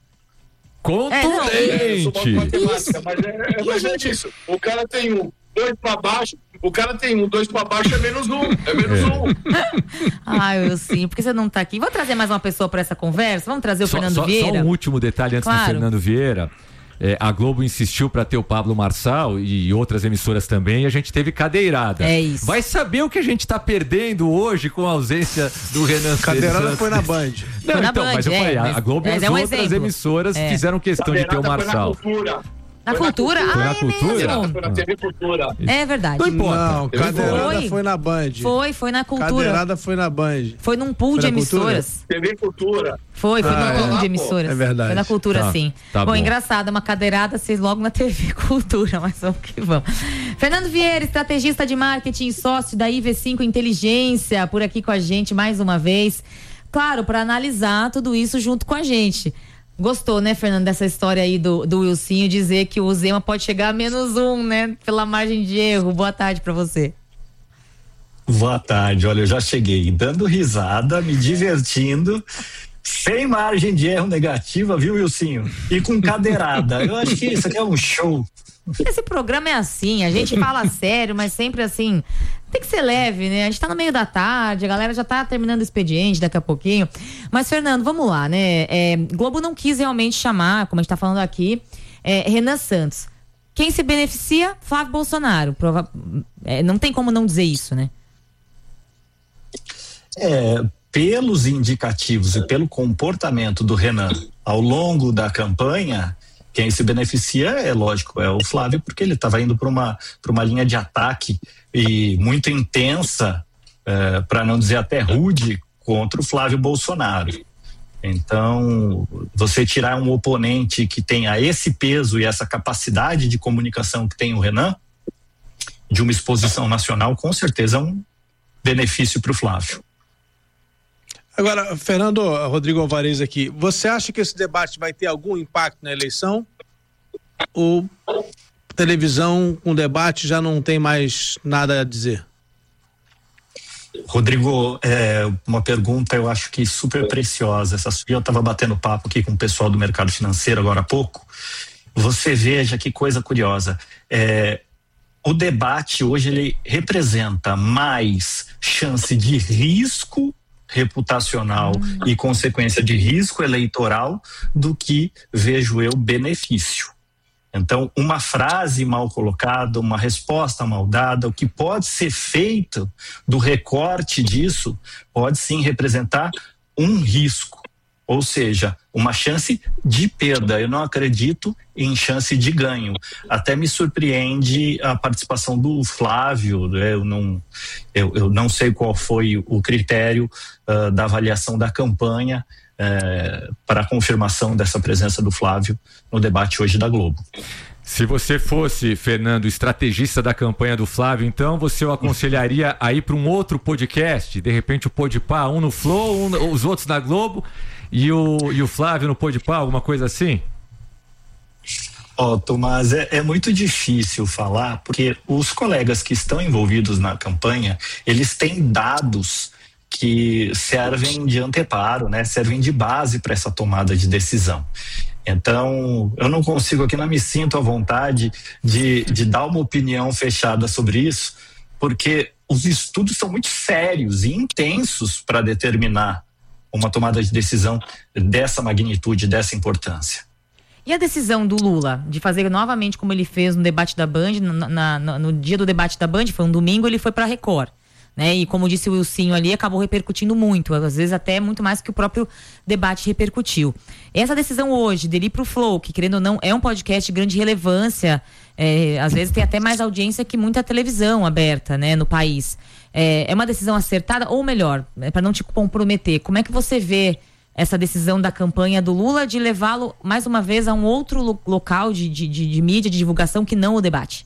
Contundente. Eu sou bom de matemática, mas é, é, mas é isso. O cara tem um, dois para baixo, o cara tem um, dois para baixo, é menos um. É menos É. um. Ai, eu sim, porque você não tá aqui. Vou trazer mais uma pessoa para essa conversa. Vamos trazer o Só, Fernando só- Vieira. só um último detalhe antes do Claro. Fernando Vieira. É, a Globo insistiu para ter o Pablo Marçal e outras emissoras também, e a gente teve cadeirada. É isso. Vai saber o que a gente tá perdendo hoje com a ausência do Renan Cadeirada Santos. foi na Band. Não, Foi na então, Band, mas eu é, falei, a- mas- a Globo e mas as é um outras exemplo. emissoras É. fizeram questão de ter o Cadeirada Marçal. Foi na cultura. Na Foi cultura? Foi Ah, na é cultura? mesmo. Foi na T V Cultura. É verdade. Não importa. Não, cadeirada Foi. foi na Band. Foi, foi na cultura. Cadeirada foi na Band. Foi num pool Foi de na cultura? emissoras. T V Cultura. Foi, foi Ah, num é. pool Ah, de pô, emissoras. é verdade. Foi na cultura, Tá, sim. tá bom, bom. engraçado, uma cadeirada, vocês logo na T V Cultura, mas vamos que vamos. Fernando Vieira, estrategista de marketing, sócio da I V cinco Inteligência, por aqui com a gente mais uma vez. Claro, para analisar tudo isso junto com a gente. Gostou, né, Fernando, dessa história aí do, do Wilsinho dizer que o Zema pode chegar a menos um, né, pela margem de erro. Boa tarde para você. Boa tarde, olha, eu já cheguei dando risada, me divertindo, sem margem de erro negativa, viu, Wilsinho? E com cadeirada. Eu acho que isso aqui é um show. Esse programa é assim, a gente fala sério, mas sempre assim, tem que ser leve, né? A gente tá no meio da tarde, a galera já tá terminando o expediente daqui a pouquinho. Mas, Fernando, vamos lá, né? É, Globo não quis realmente chamar, como a gente tá falando aqui, é, Renan Santos. Quem se beneficia? Flávio Bolsonaro. Prova- é, não tem como não dizer isso, né? É, pelos indicativos e pelo comportamento do Renan ao longo da campanha, quem se beneficia é lógico, é o Flávio, porque ele estava indo para uma, para uma linha de ataque e muito intensa, é, para não dizer até rude, contra o Flávio Bolsonaro. Então, você tirar um oponente que tenha esse peso e essa capacidade de comunicação que tem o Renan, de uma exposição nacional, com certeza é um benefício para o Flávio. Agora, Fernando, Rodrigo Alvarez aqui, você acha que esse debate vai ter algum impacto na eleição? Ou televisão com debate já não tem mais nada a dizer? Rodrigo, é uma pergunta eu acho que super preciosa. Essa eu estava batendo papo aqui com o pessoal do mercado financeiro agora há pouco. Você veja que coisa curiosa. É, o debate hoje ele representa mais chance de risco reputacional hum. e consequência de risco eleitoral do que, vejo eu, benefício. Então, uma frase mal colocada, uma resposta mal dada, o que pode ser feito do recorte disso pode sim representar um risco, ou seja, uma chance de perda. Eu não acredito em chance de ganho. Até me surpreende a participação do Flávio, né? eu, não, eu, eu não sei qual foi o critério uh, da avaliação da campanha É, para a confirmação dessa presença do Flávio no debate hoje da Globo. Se você fosse, Fernando, estrategista da campanha do Flávio, então você o aconselharia a ir para um outro podcast, de repente o Podpah, um no Flow, um, os outros na Globo e o, e o Flávio no Podpah, alguma coisa assim? Ó, oh, Tomás, é, é muito difícil falar, porque os colegas que estão envolvidos na campanha, eles têm dados que servem de anteparo, né? Servem de base para essa tomada de decisão. Então, eu não consigo aqui, não me sinto à vontade de, de dar uma opinião fechada sobre isso, porque os estudos são muito sérios e intensos para determinar uma tomada de decisão dessa magnitude, dessa importância. E a decisão do Lula de fazer novamente como ele fez no debate da Band, na, na, no dia do debate da Band, foi um domingo, ele foi para a Record. Né? E como disse o Wilsinho ali, acabou repercutindo muito, às vezes até muito mais que o próprio debate repercutiu. Essa decisão hoje dele ir pro Flow, que querendo ou não é um podcast de grande relevância, é, às vezes tem até mais audiência que muita televisão aberta, né, no país. É, é uma decisão acertada, ou melhor, é para não te comprometer, como é que você vê essa decisão da campanha do Lula de levá-lo mais uma vez a um outro lo- local de, de, de, de mídia, de divulgação que não o debate?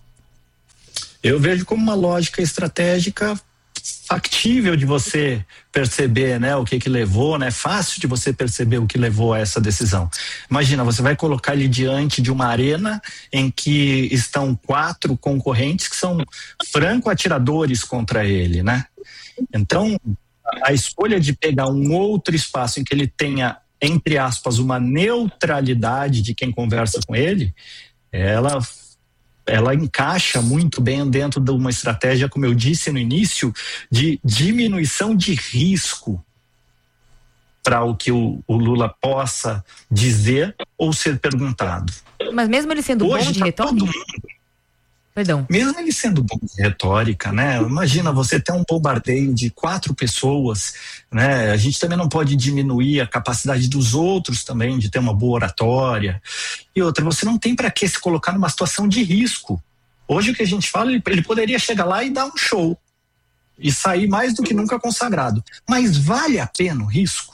Eu vejo como uma lógica estratégica factível de você perceber, né, o que que levou, né, fácil de você perceber o que levou a essa decisão. Imagina, você vai colocar ele diante de uma arena em que estão quatro concorrentes que são franco atiradores contra ele, né? Então, a escolha de pegar um outro espaço em que ele tenha, entre aspas, uma neutralidade de quem conversa com ele, ela ela encaixa muito bem dentro de uma estratégia, como eu disse no início, de diminuição de risco para o que o, o Lula possa dizer ou ser perguntado. Mas mesmo ele sendo Hoje bom de tá retórica? todo mundo, Perdão. mesmo ele sendo bom de retórica, né? Imagina você ter um bombardeio de quatro pessoas, né? A gente também não pode diminuir a capacidade dos outros também de ter uma boa oratória. E outra, você não tem para que se colocar numa situação de risco. Hoje o que a gente fala, ele, ele poderia chegar lá e dar um show e sair mais do que nunca consagrado. Mas vale a pena o risco?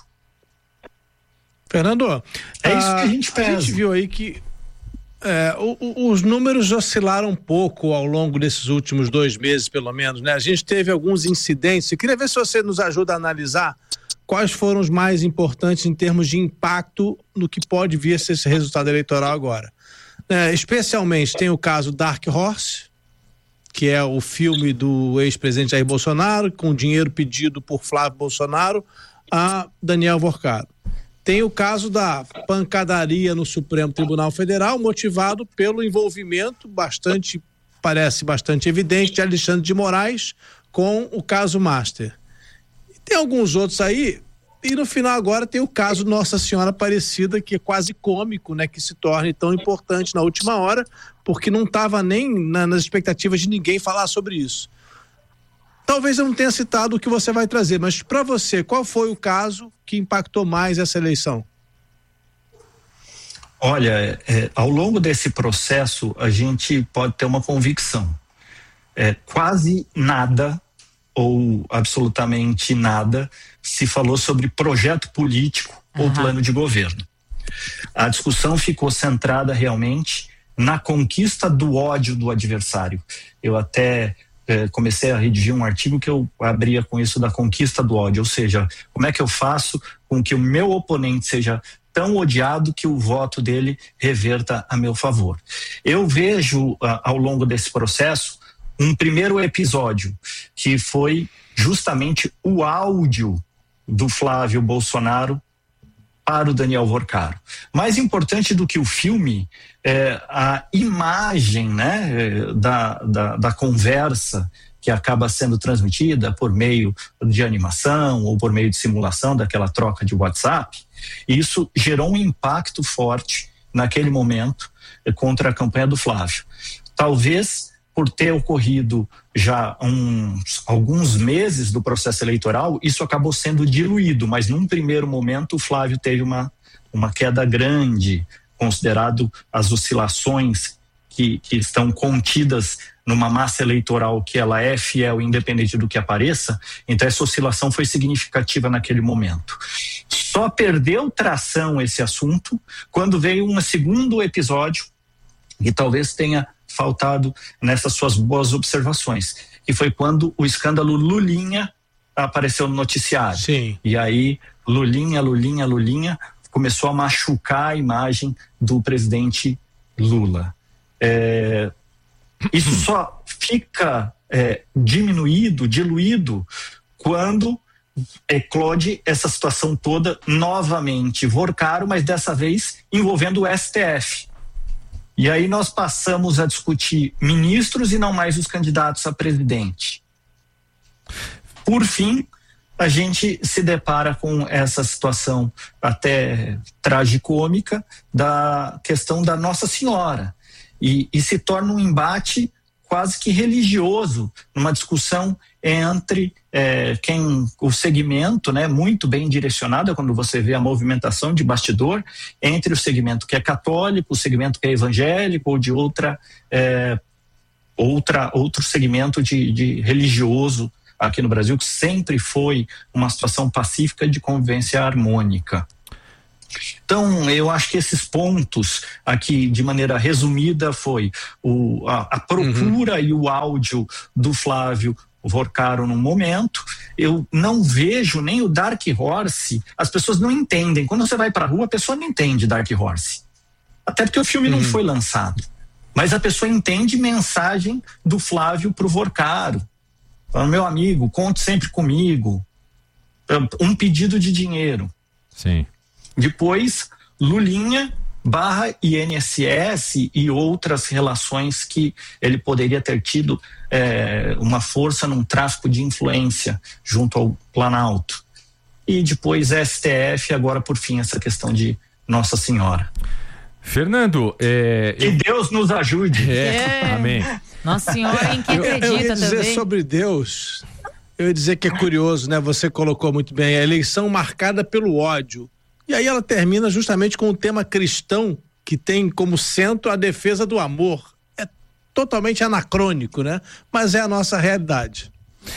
Fernando, é isso que a gente pesa. A gente viu aí que É, o, o, os números oscilaram um pouco ao longo desses últimos dois meses, pelo menos, né? A gente teve alguns incidentes. Eu queria ver se você nos ajuda a analisar quais foram os mais importantes em termos de impacto no que pode vir a ser esse resultado eleitoral agora. É, especialmente tem o caso Dark Horse, que é o filme do ex-presidente Jair Bolsonaro, com dinheiro pedido por Flávio Bolsonaro a Daniel Vorcado. Tem o caso da pancadaria no Supremo Tribunal Federal, motivado pelo envolvimento bastante, parece bastante evidente, de Alexandre de Moraes com o caso Master. Tem alguns outros aí, e no final agora tem o caso Nossa Senhora Aparecida, que é quase cômico, né, que se torne tão importante na última hora, porque não estava nem na, nas expectativas de ninguém falar sobre isso. Talvez eu não tenha citado o que você vai trazer, mas para você, qual foi o caso que impactou mais essa eleição? Olha, é, ao longo desse processo, a gente pode ter uma convicção. É, quase nada, ou absolutamente nada, se falou sobre projeto político ou plano de governo. A discussão ficou centrada realmente na conquista do ódio do adversário. Eu até eh, comecei a redigir um artigo que eu abria com isso da conquista do ódio, ou seja, como é que eu faço com que o meu oponente seja tão odiado que o voto dele reverta a meu favor. Eu vejo ah, ao longo desse processo um primeiro episódio que foi justamente o áudio do Flávio Bolsonaro para o Daniel Vorcaro. Mais importante do que o filme é a imagem, né, da, da, da conversa que acaba sendo transmitida por meio de animação ou por meio de simulação daquela troca de WhatsApp. Isso gerou um impacto forte naquele momento contra a campanha do Flávio. Talvez por ter ocorrido já uns, alguns meses do processo eleitoral, isso acabou sendo diluído, mas num primeiro momento o Flávio teve uma, uma queda grande, considerado as oscilações que, que estão contidas numa massa eleitoral que ela é fiel, independente do que apareça. Então essa oscilação foi significativa naquele momento. Só perdeu tração esse assunto quando veio um segundo episódio, e talvez tenha faltado nessas suas boas observações, que foi quando o escândalo Lulinha apareceu no noticiário. Sim. E aí Lulinha, Lulinha, Lulinha começou a machucar a imagem do presidente Lula. É, isso só fica é, diminuído, diluído, quando eclode essa situação toda novamente. Vorcaro, mas dessa vez envolvendo o S T F. E aí nós passamos a discutir ministros e não mais os candidatos a presidente. Por fim, a gente se depara com essa situação até tragicômica da questão da Nossa Senhora. E, e se torna um embate quase que religioso, numa discussão entre é, quem o segmento, né, muito bem direcionada, quando você vê a movimentação de bastidor, entre o segmento que é católico, o segmento que é evangélico, ou de outra, é, outra outro segmento de, de religioso aqui no Brasil, que sempre foi uma situação pacífica de convivência harmônica. Então, eu acho que esses pontos aqui, de maneira resumida, foi o, a, a procura uhum. e o áudio do Flávio Vorcaro num momento. Eu não vejo nem o Dark Horse, as pessoas não entendem. Quando você vai pra rua, a pessoa não entende Dark Horse. Até porque o filme uhum. não foi lançado. Mas a pessoa entende mensagem do Flávio pro Vorcaro. Fala, meu amigo, conte sempre comigo. Um pedido de dinheiro. Sim. Depois, Lulinha barra I N S S e outras relações que ele poderia ter tido é, uma força num tráfico de influência junto ao Planalto. E depois S T F, agora por fim essa questão de Nossa Senhora. Fernando, é, que eu... Deus nos ajude. É, é. Amém. Nossa Senhora em que acredita eu, eu ia dizer também. sobre Deus, eu ia dizer que é curioso, né? Você colocou muito bem, a eleição marcada pelo ódio. E aí ela termina justamente com o tema cristão, que tem como centro a defesa do amor. É totalmente anacrônico, né? Mas é a nossa realidade.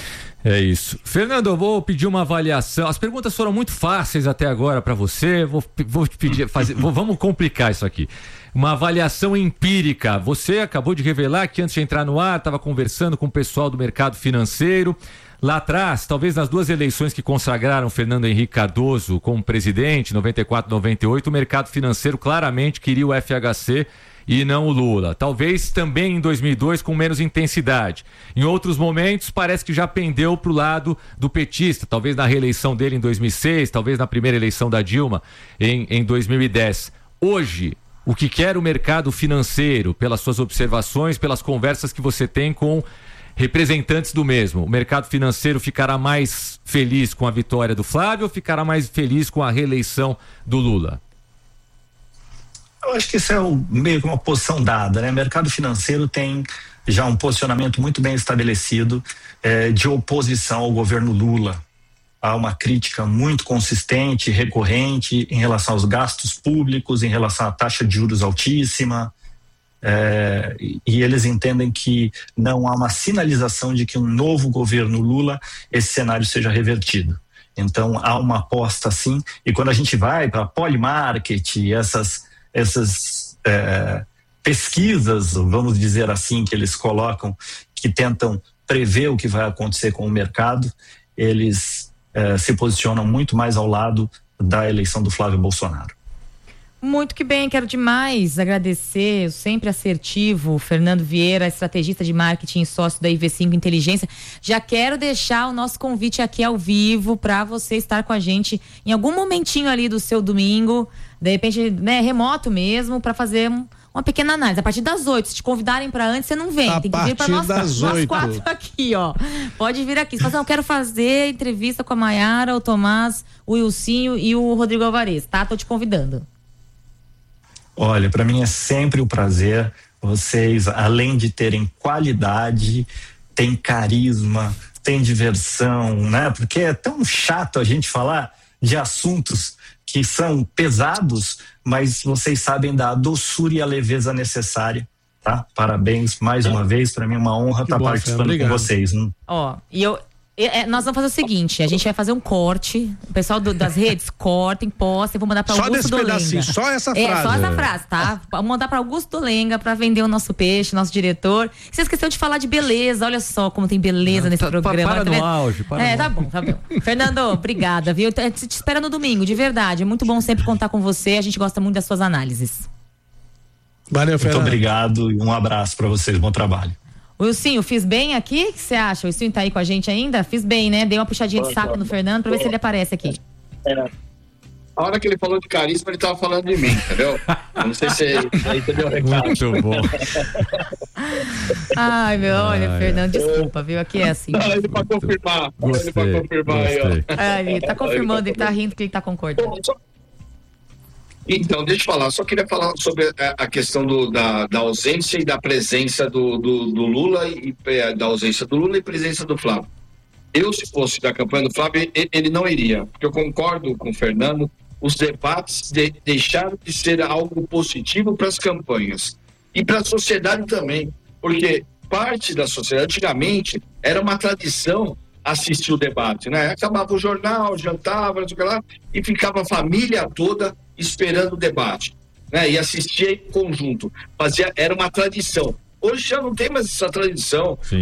É isso. Fernando, eu vou pedir uma avaliação. As perguntas foram muito fáceis até agora para você. Vou, vou te pedir, fazer, vou, vamos complicar isso aqui. Uma avaliação empírica. Você acabou de revelar que antes de entrar no ar, estava conversando com o pessoal do mercado financeiro. Lá atrás, talvez nas duas eleições que consagraram Fernando Henrique Cardoso como presidente, noventa e quatro, noventa e oito, o mercado financeiro claramente queria o F H C e não o Lula. Talvez também em dois mil e dois com menos intensidade. Em outros momentos parece que já pendeu para o lado do petista, talvez na reeleição dele em dois mil e seis, talvez na primeira eleição da Dilma em, em dois mil e dez. Hoje, o que quer o mercado financeiro, pelas suas observações, pelas conversas que você tem com representantes do mesmo, o mercado financeiro ficará mais feliz com a vitória do Flávio ou ficará mais feliz com a reeleição do Lula? Eu acho que isso é um, meio que uma posição dada, né? O mercado financeiro tem já um posicionamento muito bem estabelecido eh, de oposição ao governo Lula. Há uma crítica muito consistente, recorrente em relação aos gastos públicos, em relação à taxa de juros altíssima. É, e eles entendem que não há uma sinalização de que um novo governo Lula esse cenário seja revertido. Então há uma aposta sim, e quando a gente vai para Polymarket, essas, essas é, pesquisas, vamos dizer assim, que eles colocam, que tentam prever o que vai acontecer com o mercado, eles eh, se posicionam muito mais ao lado da eleição do Flávio Bolsonaro. Muito que bem, quero demais agradecer o sempre assertivo Fernando Vieira, estrategista de marketing e sócio da I V cinco Inteligência. Já quero deixar o nosso convite aqui ao vivo para você estar com a gente em algum momentinho ali do seu domingo, de repente, né, remoto mesmo, para fazer um, uma pequena análise. A partir das oito, se te convidarem para antes, você não vem. A Tem que vir para nós, nós quatro aqui, ó. Pode vir aqui. Mas eu quero fazer entrevista com a Maiara, o Tomás, o Ilcinho e o Rodrigo Alvarez, tá? Tô te convidando. Olha, para mim é sempre um prazer. Vocês, além de terem qualidade, têm carisma, têm diversão, né? Porque é tão chato a gente falar de assuntos que são pesados, mas vocês sabem da doçura e a leveza necessária, tá? Parabéns mais uma vez, para mim é uma honra estar participando com vocês. Hein? Ó, e eu É, nós vamos fazer o seguinte, a gente vai fazer um corte, o pessoal do, das redes cortem, postem, vou mandar para Augusto Dolenga. Só essa frase. É, só essa frase, tá? Vou mandar para Augusto Dolenga para vender o nosso peixe, nosso diretor. Você esqueceu de falar de beleza, olha só como tem beleza Não, nesse tá, programa. Para tá no auge, para É, no tá bom, tá bom. Fernando, obrigada, viu? Te, te espera no domingo, de verdade, é muito bom sempre contar com você, a gente gosta muito das suas análises. Valeu, Fernando. Muito obrigado e um abraço para vocês, bom trabalho. Wilson, fiz bem aqui? O que você acha? O Wilson tá aí com a gente ainda? Fiz bem, né? Dei uma puxadinha de saco no Fernando pra ver se ele aparece aqui. É. A hora que ele falou de carisma, ele tava falando de mim, entendeu? Não sei se aí entendeu o recado. Muito bom. Ai, meu, olha, Ai, Fernando, desculpa, viu? Aqui é assim. Não, ele pra confirmar. Gostei, ele pra confirmar aí, ó. Ah, ele tá confirmando, ele tá rindo que ele tá concordando. Bom, só... Então, deixa eu falar, só queria falar sobre a, a questão do, da, da ausência e da presença do, do, do Lula, e da ausência do Lula e presença do Flávio. Eu, se fosse da campanha do Flávio, ele, ele não iria, porque eu concordo com o Fernando, os debates de, deixaram de ser algo positivo para as campanhas e para a sociedade também, porque parte da sociedade, antigamente, era uma tradição assistir o debate, né? Acabava o jornal, jantava, não sei o que lá, e ficava a família toda esperando o debate, né? E assistia em conjunto. Fazia, era uma tradição. Hoje já não tem mais essa tradição. Sim.